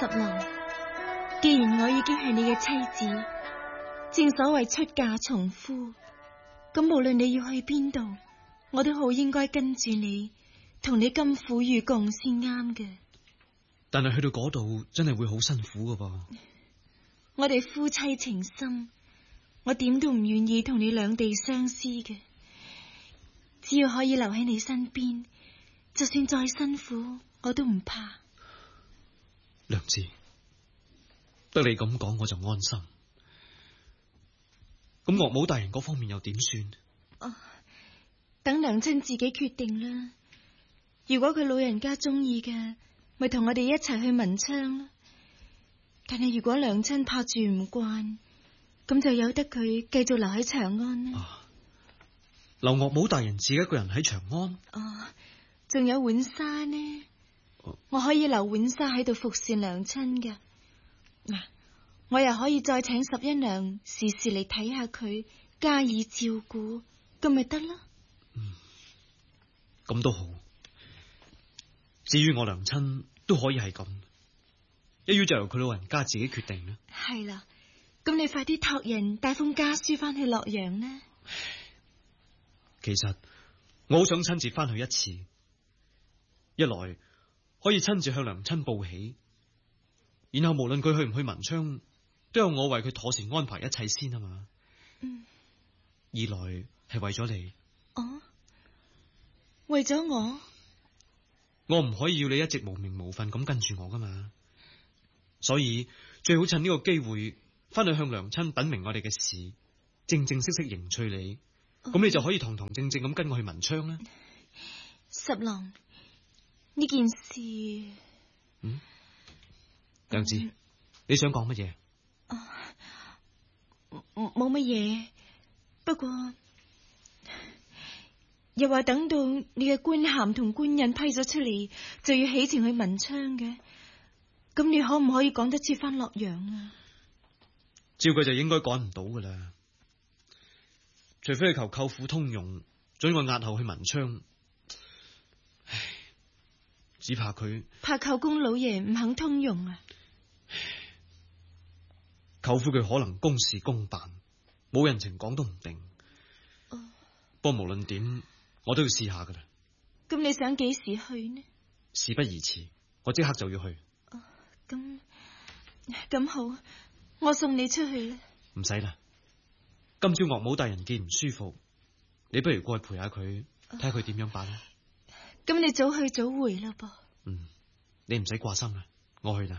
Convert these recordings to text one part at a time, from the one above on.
十郎，既然我已經係你嘅妻子，正所謂出嫁從夫，咁無論你要去邊度，我都好應該跟住你，同你甘苦與共先啱嘅。 但係去到嗰度真係會好辛苦噶噃。 我哋夫妻情深，我點都唔願意同你兩地相思嘅。只要可以留喺你身邊，就算再辛苦我都唔怕。 良子，得你咁講我就安心。咁岳母大人嗰方面又點算？ 等娘親自己決定啦。如果佢老人家中意嘅，咪同我哋一齊去文昌啦。但係如果娘親怕住唔慣，咁就由得佢繼續留喺長安啦。 留岳母大人自己一個人喺長安？ 仲有浣紗呢？我可以留浣紗喺度服侍娘親嘅。嗱，我又可以再請十一娘時時嚟睇下佢，加以照顧，咁咪得啦。 咁都好。至於我娘親都可以係咁，一於就由佢老人家自己決定啦。 係啦，咁你快啲託人帶封家書翻去洛陽啦。 其實我好想親自翻去一次，一來可以親自向娘親報喜，然後無論佢去唔去文昌，都有我為佢妥善安排一切先啊嘛。二來係為咗你。 為咗我？ 我唔可以要你一直無名無份咁跟住我噶嘛，所以最好趁呢個機會翻去向娘親稟明我哋嘅事，正正式式迎娶你，咁你就可以堂堂正正咁跟我去文昌啦。 十郎，呢件事， 娘子，你想講乜嘢？ 冇乜嘢，不過又話等到你嘅官銜同官印批咗出嚟，就要起程去文昌嘅。咁你可唔可以趕得切翻洛陽啊？ 照佢就應該趕唔到噶啦，除非係求舅父通融，准我押後去文昌。唉，只怕佢怕舅公老爺唔肯通融啊。 舅父佢可能公事公辦，冇人情講都唔定。不過無論點，我都要試下噶啦。 咁你想幾時去呢？ 事不宜遲，我即刻就要去。 咁好，我送你出去啦。 唔使啦，今朝岳母大人見唔舒服，你不如過去陪下佢，睇下佢點樣辦。 咁你早去早回啦噃。 你唔使掛心啦，我去啦。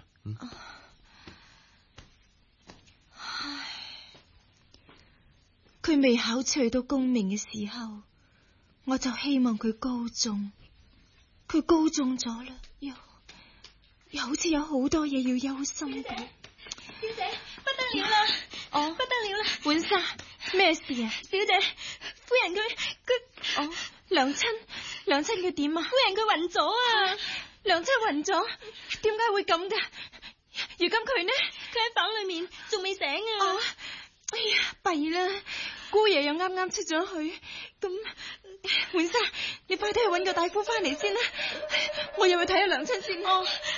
佢未考取到功名嘅時候，我就希望佢高中。佢高中咗啦，又好似有好多嘢要憂心嘅。 小姐，不得了啦！不得了啦！ 浣紗，咩事啊？ 小姐，夫人佢娘親佢點啊？ 夫人佢暈咗啊！ 娘親暈咗，點解會咁噶？如今佢呢？ 佢喺房裏面仲未醒啊！ 哎呀，弊啦！姑爺又啱啱出咗去，咁浣紗，你快啲去搵個大夫翻嚟先啦！我又去睇下娘親先。